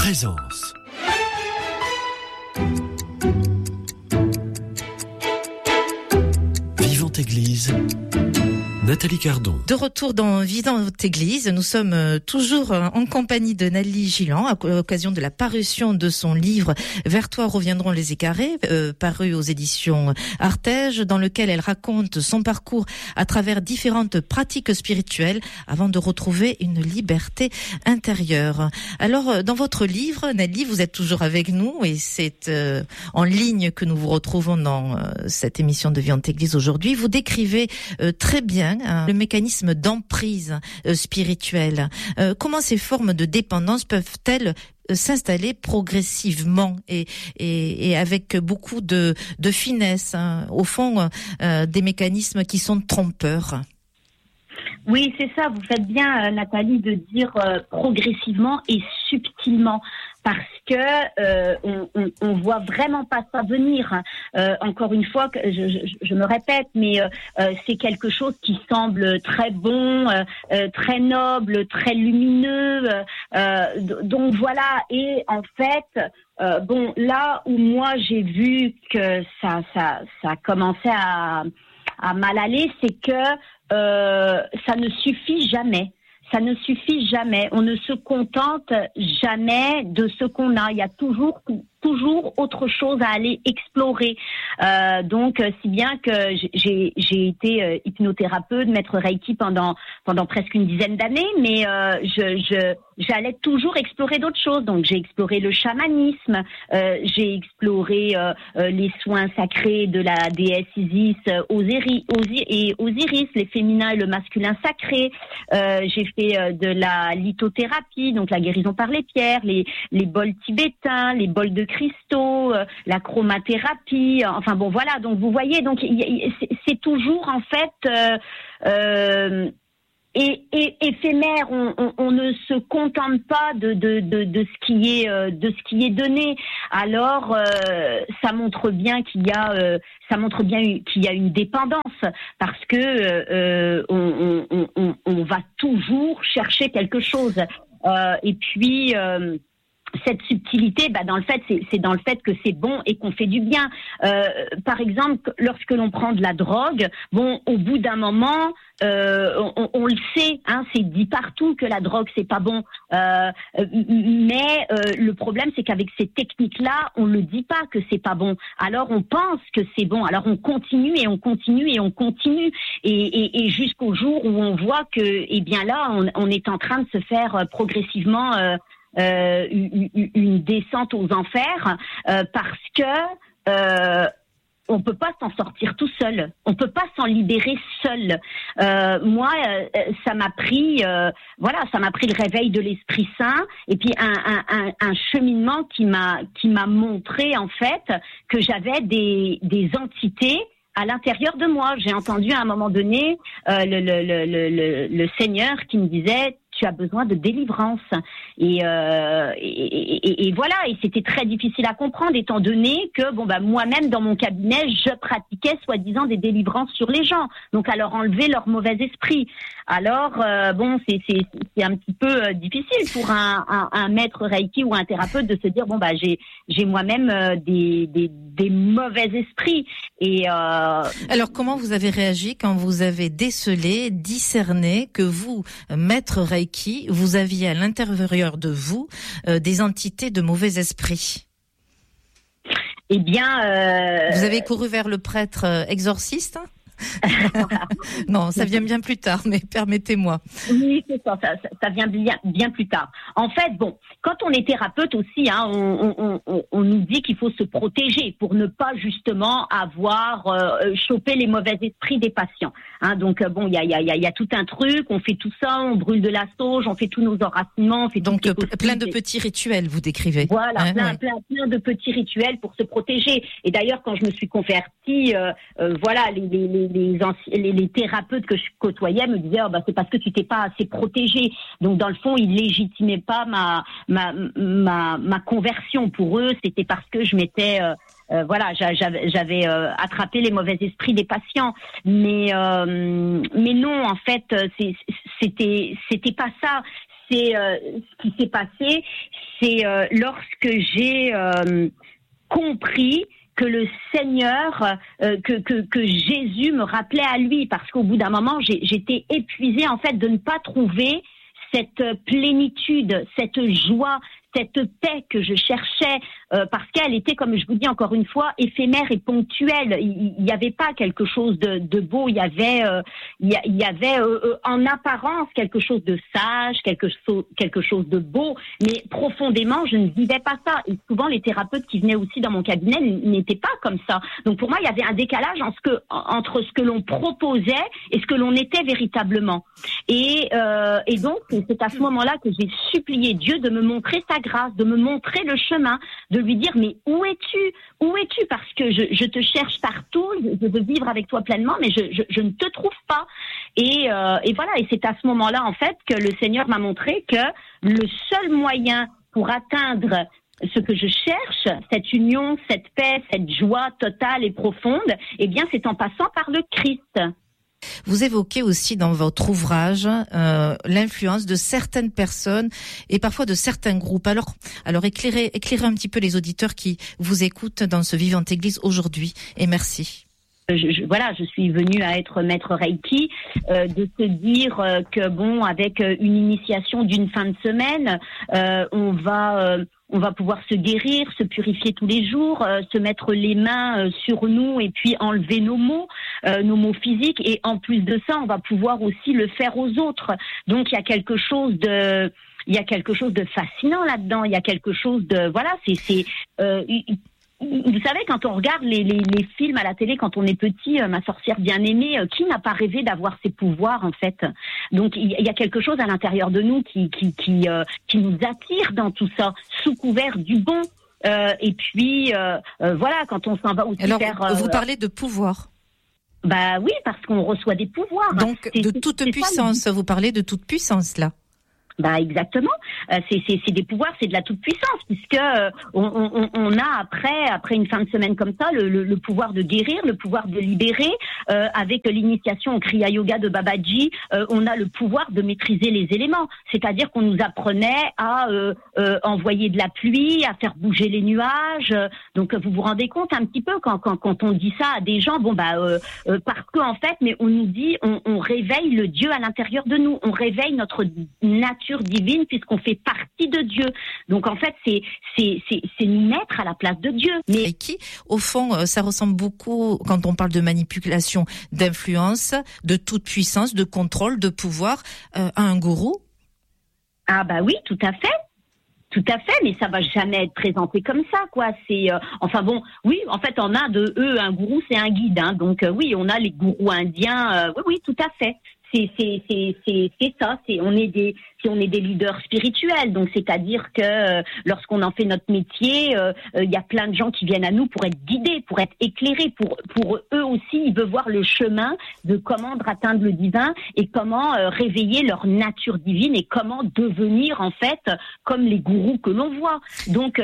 Présence. Vivante Église. Nathalie Cardon. De retour dans Vivante Église, nous sommes toujours en compagnie de Nathalie Gillan à l'occasion de la parution de son livre « Vers toi reviendront les écarrés », paru aux éditions Artege, dans lequel elle raconte son parcours à travers différentes pratiques spirituelles avant de retrouver une liberté intérieure. Alors, dans votre livre, Nathalie, vous êtes toujours avec nous et c'est en ligne que nous vous retrouvons dans cette émission de Vivante Église aujourd'hui. Vous décrivez très bien le mécanisme d'emprise spirituelle. Comment ces formes de dépendance peuvent-elles s'installer progressivement et avec beaucoup de finesse, hein, au fond, des mécanismes qui sont trompeurs? Oui, c'est ça, vous faites bien, Nathalie, de dire progressivement et subtilement, parce que on voit vraiment pas ça venir. Encore une fois, je me répète, mais c'est quelque chose qui semble très bon, très noble, très lumineux. Donc voilà, et en fait, bon, là où moi j'ai vu que ça commençait à mal aller, c'est que ça ne suffit jamais. Ça ne suffit jamais. On ne se contente jamais de ce qu'on a. Il y a toujours autre chose à aller explorer. Donc, si bien que j'ai été hypnothérapeute, maître Reiki pendant presque une dizaine d'années, mais j'allais toujours explorer d'autres choses. Donc, j'ai exploré le chamanisme, j'ai exploré les soins sacrés de la déesse Isis, Osiris, les féminins et le masculin sacré. J'ai fait de la lithothérapie, donc la guérison par les pierres, les bols tibétains, les bols de cristaux, la chromathérapie, enfin bon voilà, donc vous voyez, donc c'est toujours en fait éphémère. On ne se contente pas de ce qui est donné. Alors ça montre bien qu'il y a une dépendance, parce que on va toujours chercher quelque chose. Et puis cette subtilité, dans le fait, c'est dans le fait que c'est bon et qu'on fait du bien. Par exemple, lorsque l'on prend de la drogue, bon, au bout d'un moment, on le sait, hein, c'est dit partout que la drogue c'est pas bon. Mais le problème, c'est qu'avec ces techniques-là, on ne dit pas que c'est pas bon. Alors on pense que c'est bon. Alors on continue et on continue et on continue et jusqu'au jour où on voit que, eh bien là, on est en train de se faire progressivement une descente aux enfers, parce que on peut pas s'en sortir tout seul, on peut pas s'en libérer seul. Moi, ça m'a pris le réveil de l'Esprit Saint et puis un cheminement qui m'a montré en fait que j'avais des entités à l'intérieur de moi. J'ai entendu à un moment donné le Seigneur qui me disait: tu as besoin de délivrance. Et voilà, et c'était très difficile à comprendre, étant donné que moi-même dans mon cabinet, je pratiquais soi-disant des délivrances sur les gens, donc à leur enlever leur mauvais esprit. Alors c'est un petit peu difficile pour un maître Reiki ou un thérapeute de se dire j'ai moi-même des mauvais esprits. Et alors comment vous avez réagi quand vous avez discerné que vous, maître Reiki, vous aviez à l'intérieur de vous des entités de mauvais esprits? Eh bien, vous avez couru vers le prêtre exorciste? Non, ça vient bien plus tard, mais permettez-moi. Oui, c'est ça vient bien plus tard. En fait, quand on est thérapeute aussi, hein, on nous dit qu'il faut se protéger pour ne pas justement avoir chopé les mauvais esprits des patients. Hein, donc il y a tout un truc, on fait tout ça, on brûle de la sauge, on fait tous nos enracinements, on fait donc plein de petits rituels, vous décrivez. Voilà, hein, plein de petits rituels pour se protéger. Et d'ailleurs, quand je me suis convertie, les thérapeutes que je côtoyais me disaient c'est parce que tu t'es pas assez protégé. Donc dans le fond, ils légitimaient pas ma conversion. Pour eux, c'était parce que je m'étais j'avais attrapé les mauvais esprits des patients. Mais non, en fait, c'était pas ça. C'est ce qui s'est passé, c'est lorsque j'ai compris que le Seigneur, que Jésus me rappelait à lui, parce qu'au bout d'un moment, j'étais épuisée en fait de ne pas trouver cette plénitude, cette joie, cette paix que je cherchais, parce qu'elle était, comme je vous dis encore une fois, éphémère et ponctuelle. Il n'y avait pas quelque chose de beau, il y avait en apparence quelque chose de sage, quelque chose de beau, mais profondément, je ne vivais pas ça. Et souvent, les thérapeutes qui venaient aussi dans mon cabinet n'étaient pas comme ça. Donc pour moi, il y avait un décalage entre ce que l'on proposait et ce que l'on était véritablement. Et donc, c'est à ce moment-là que j'ai supplié Dieu de me montrer sa grâce, de me montrer le chemin, de lui dire mais où es-tu, parce que je te cherche partout, je veux vivre avec toi pleinement, mais je ne te trouve pas. Et voilà, et c'est à ce moment-là en fait que le Seigneur m'a montré que le seul moyen pour atteindre ce que je cherche, cette union, cette paix, cette joie totale et profonde, eh bien c'est en passant par le Christ. Vous évoquez aussi dans votre ouvrage l'influence de certaines personnes et parfois de certains groupes. Alors éclairez un petit peu les auditeurs qui vous écoutent dans ce Vivante Église aujourd'hui. Et merci. Je suis venue à être maître Reiki, de se dire que bon, avec une initiation d'une fin de semaine, on va pouvoir se guérir, se purifier tous les jours, se mettre les mains sur nous et puis enlever nos maux physiques. Et en plus de ça, on va pouvoir aussi le faire aux autres. Donc il y a quelque chose de fascinant là-dedans. Il y a quelque chose de vous savez, quand on regarde les films à la télé, quand on est petit, Ma sorcière bien-aimée, qui n'a pas rêvé d'avoir ces pouvoirs, en fait? Donc, il y a quelque chose à l'intérieur de nous qui nous attire dans tout ça, sous couvert du bon. Et puis, quand on s'en va aussi faire... vous parlez de pouvoir. Bah oui, parce qu'on reçoit des pouvoirs. Donc, de toute puissance. Vous parlez de toute puissance, là. Bah exactement, c'est des pouvoirs, c'est de la toute puissance, puisque on a après une fin de semaine comme ça le pouvoir de guérir, le pouvoir de libérer. Avec l'initiation au Kriya Yoga de Babaji, on a le pouvoir de maîtriser les éléments, c'est-à-dire qu'on nous apprenait à envoyer de la pluie, à faire bouger les nuages. Donc vous vous rendez compte un petit peu quand on dit ça à des gens, parce que en fait, mais on nous dit, on réveille le Dieu à l'intérieur de nous, on réveille notre nature divine puisqu'on fait partie de Dieu. Donc en fait, c'est nous mettre à la place de Dieu. Mais qui, au fond, ça ressemble beaucoup, quand on parle de manipulation, d'influence, de toute puissance, de contrôle, de pouvoir, à un gourou. Ah bah oui, tout à fait. Tout à fait, mais ça va jamais être présenté comme ça, quoi. C'est oui, en fait, en Inde, un gourou, c'est un guide, hein. Donc oui, on a les gourous indiens. Oui, tout à fait. C'est ça. On est des leaders spirituels, donc c'est-à-dire que lorsqu'on en fait notre métier, il y a plein de gens qui viennent à nous pour être guidés, pour être éclairés, pour eux aussi, ils veulent voir le chemin de comment atteindre le divin et comment réveiller leur nature divine et comment devenir en fait comme les gourous que l'on voit. Donc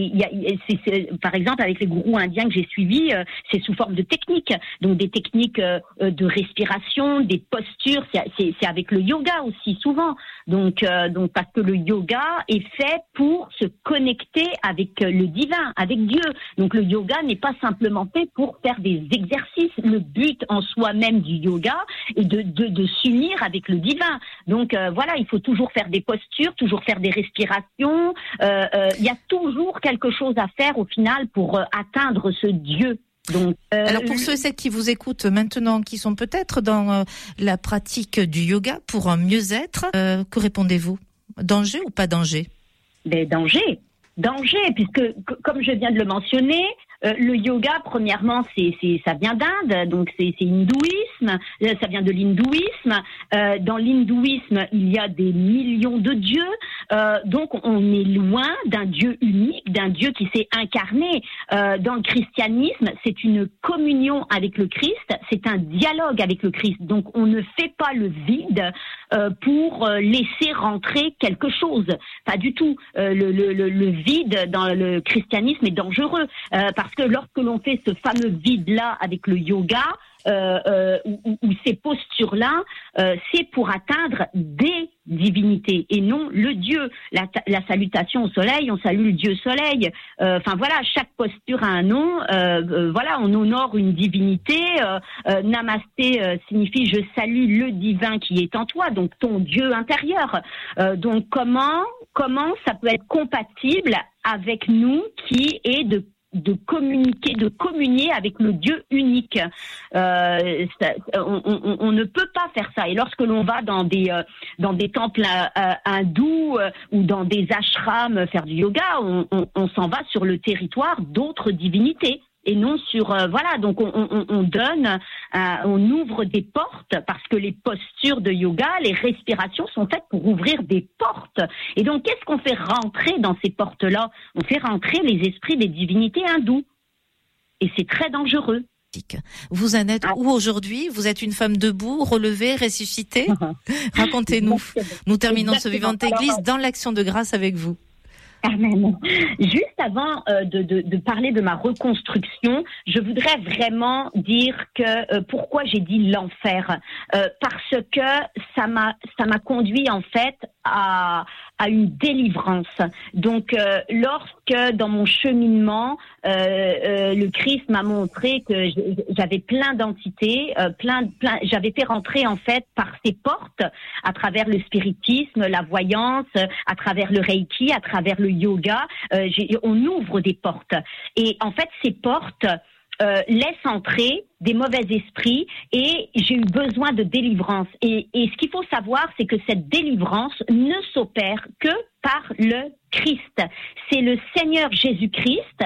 par exemple avec les gourous indiens que j'ai suivis, c'est sous forme de techniques, donc des techniques de respiration, des postures. C'est avec le yoga aussi souvent. Donc parce que le yoga est fait pour se connecter avec le divin, avec Dieu. Donc le yoga n'est pas simplement fait pour faire des exercices. Le but en soi-même du yoga est de s'unir avec le divin. Donc il faut toujours faire des postures, toujours faire des respirations. Il y a toujours quelque chose à faire au final pour atteindre ce Dieu. Donc, alors pour ceux et celles qui vous écoutent maintenant, qui sont peut-être dans la pratique du yoga pour un mieux-être, que répondez-vous? Danger ou pas danger? Danger, puisque comme je viens de le mentionner, le yoga, premièrement, ça vient d'Inde, donc c'est hindouisme, ça vient de l'hindouisme. Dans l'hindouisme, il y a des millions de dieux, donc on est loin d'un Dieu unique, d'un Dieu qui s'est incarné. Dans le christianisme, c'est une communion avec le Christ, c'est un dialogue avec le Christ. Donc on ne fait pas le vide pour laisser rentrer quelque chose. Pas du tout. Le vide dans le christianisme est dangereux parce que lorsque l'on fait ce fameux vide-là avec le yoga, ou ces postures-là, c'est pour atteindre des divinités et non le Dieu. La salutation au soleil, on salue le Dieu soleil. Enfin voilà, chaque posture a un nom. Voilà, on honore une divinité. Namasté signifie je salue le divin qui est en toi, donc ton Dieu intérieur. Donc comment ça peut être compatible avec nous qui est de communiquer, de communier avec le Dieu unique. On ne peut pas faire ça. Et lorsque l'on va dans des temples hindous ou dans des ashrams faire du yoga, on s'en va sur le territoire d'autres divinités. Et non sur voilà, donc on ouvre des portes parce que les postures de yoga, les respirations sont faites pour ouvrir des portes. Et donc qu'est-ce qu'on fait rentrer dans ces portes-là? On fait rentrer les esprits des divinités hindous. Et c'est très dangereux. Vous en êtes où aujourd'hui? Vous êtes une femme debout, relevée, ressuscitée? Racontez-nous. Nous terminons ce Vivante Église dans l'action de grâce avec vous. Amen. Juste avant de parler de ma reconstruction, je voudrais vraiment dire que pourquoi j'ai dit l'enfer, parce que ça m'a conduit en fait à une délivrance. Donc lorsque dans mon cheminement le Christ m'a montré que j'avais plein d'entités, j'avais fait rentrer en fait par ces portes à travers le spiritisme, la voyance, à travers le reiki, à travers le yoga, on ouvre des portes. Et en fait, ces portes laissent entrer des mauvais esprits et j'ai eu besoin de délivrance. Et ce qu'il faut savoir, c'est que cette délivrance ne s'opère que par le Christ. C'est le Seigneur Jésus-Christ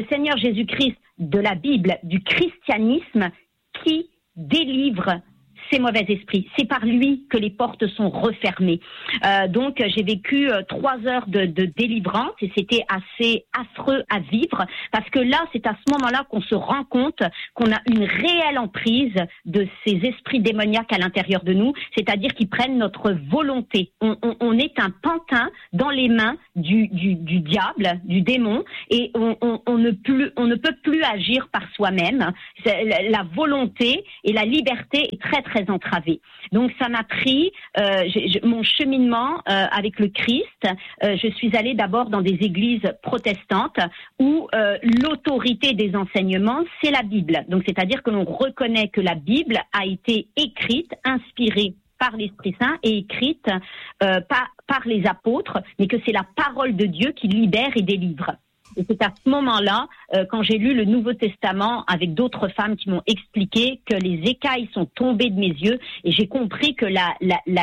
de la Bible, du christianisme, qui délivre ces mauvais esprits. C'est par lui que les portes sont refermées. Donc, j'ai vécu 3 heures de délivrance et c'était assez affreux à vivre parce que là, c'est à ce moment-là qu'on se rend compte qu'on a une réelle emprise de ces esprits démoniaques à l'intérieur de nous, c'est-à-dire qu'ils prennent notre volonté. On est un pantin dans les mains du diable, du démon, et on ne peut plus agir par soi-même. La volonté et la liberté est très très entravée. Donc ça m'a pris mon cheminement avec le Christ. Je suis allée d'abord dans des églises protestantes où l'autorité des enseignements, c'est la Bible. Donc c'est-à-dire que l'on reconnaît que la Bible a été écrite, inspirée par l'Esprit Saint et écrite par les apôtres, mais que c'est la parole de Dieu qui libère et délivre. Et c'est à ce moment-là, quand j'ai lu le Nouveau Testament avec d'autres femmes qui m'ont expliqué que les écailles sont tombées de mes yeux et j'ai compris que la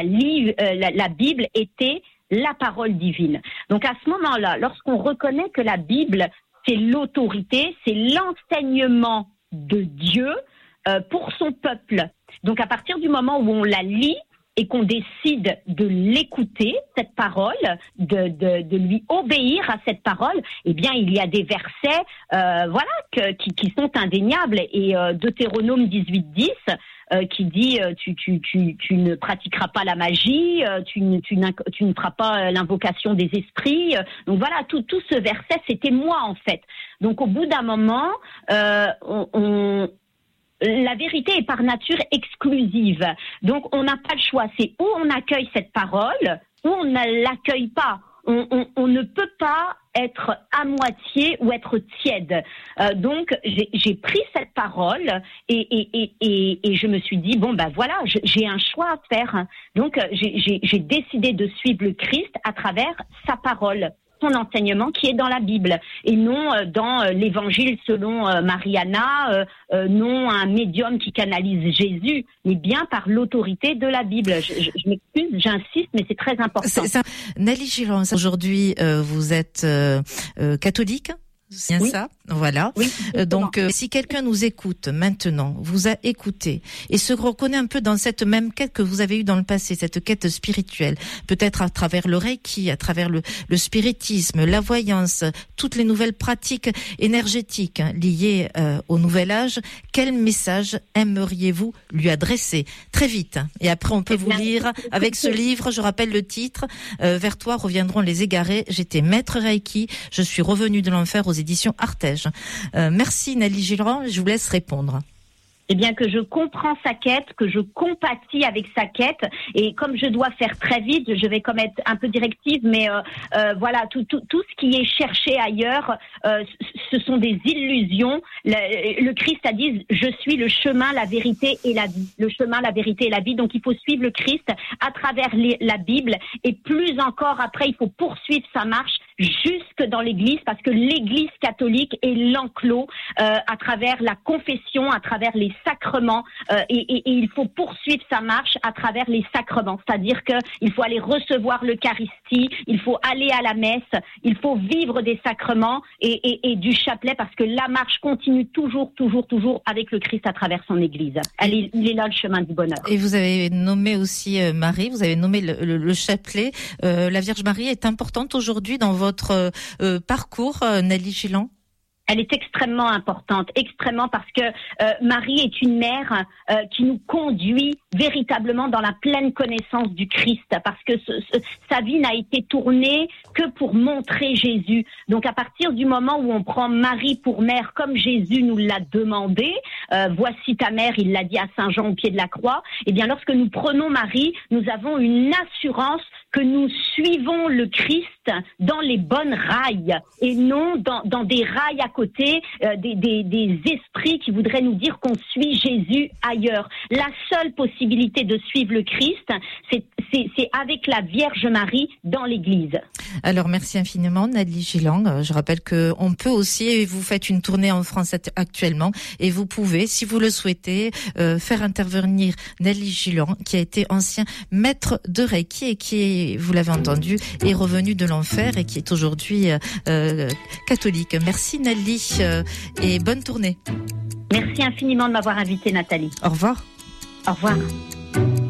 Bible était la parole divine. Donc à ce moment-là, lorsqu'on reconnaît que la Bible, c'est l'autorité, c'est l'enseignement de Dieu pour son peuple. Donc à partir du moment où on la lit, et qu'on décide de l'écouter, cette parole, de lui obéir à cette parole, eh bien, il y a des versets, qui sont indéniables. Et Deutéronome 18:10, qui dit tu ne pratiqueras pas la magie, tu ne feras pas l'invocation des esprits. Donc voilà, tout ce verset, c'était moi en fait. Donc au bout d'un moment, la vérité est par nature exclusive. Donc, on n'a pas le choix. C'est où on accueille cette parole, ou on ne l'accueille pas. On ne peut pas être à moitié ou être tiède. Donc, j'ai pris cette parole et je me suis dit, voilà, j'ai un choix à faire. Donc, j'ai décidé de suivre le Christ à travers sa parole, son enseignement qui est dans la Bible et non dans l'évangile selon Mariana, non un médium qui canalise Jésus, mais bien par l'autorité de la Bible. Je m'excuse, j'insiste, mais c'est très important. Nelly Giron, aujourd'hui vous êtes catholique? C'est bien ça, voilà. Oui, donc, si quelqu'un nous écoute maintenant, vous a écouté et se reconnaît un peu dans cette même quête que vous avez eue dans le passé, cette quête spirituelle, peut-être à travers le Reiki, à travers le spiritisme, la voyance, toutes les nouvelles pratiques énergétiques liées au nouvel âge, quel message aimeriez-vous lui adresser? Très vite. Et après, on peut vous lire avec ce livre, je rappelle le titre, Vers toi reviendront les égarés, j'étais maître Reiki, je suis revenue de l'enfer aux éditions Artege. Merci Nathalie Giland, je vous laisse répondre. Eh bien, que je comprends sa quête, que je compatis avec sa quête, et comme je dois faire très vite, je vais comme être un peu directive, mais voilà, tout ce qui est cherché ailleurs, ce sont des illusions. Le Christ a dit, je suis le chemin, la vérité et la vie. Le chemin, la vérité et la vie. Donc, il faut suivre le Christ à travers la Bible, et plus encore après, il faut poursuivre sa marche jusque dans l'Église, parce que l'Église catholique est l'enclos à travers la confession, à travers les sacrements, et il faut poursuivre sa marche à travers les sacrements, c'est-à-dire que il faut aller recevoir l'Eucharistie, il faut aller à la messe, il faut vivre des sacrements et du chapelet, parce que la marche continue toujours avec le Christ à travers son Église. Il est là le chemin du bonheur. Et vous avez nommé aussi Marie, vous avez nommé le chapelet. La Vierge Marie est importante aujourd'hui dans votre parcours, Nathalie Giland? Elle est extrêmement importante, extrêmement, parce que Marie est une mère qui nous conduit véritablement dans la pleine connaissance du Christ, parce que sa vie n'a été tournée que pour montrer Jésus. Donc à partir du moment où on prend Marie pour mère, comme Jésus nous l'a demandé, voici ta mère, il l'a dit à Saint Jean au pied de la croix, et bien lorsque nous prenons Marie, nous avons une assurance que nous suivons le Christ dans les bonnes rails et non dans des rails à côté, des esprits qui voudraient nous dire qu'on suit Jésus ailleurs. La seule possibilité de suivre le Christ, c'est avec la Vierge Marie dans l'Église. Alors merci infiniment Nathalie Giland. Je rappelle que on peut aussi, vous faites une tournée en France actuellement, et vous pouvez, si vous le souhaitez, faire intervenir Nathalie Giland, qui a été ancien maître de Reiki et qui, vous l'avez entendu, est revenu de l'enfer et qui est aujourd'hui catholique. Merci Nathalie et bonne tournée. Merci infiniment de m'avoir invitée, Nathalie. Au revoir. Au revoir.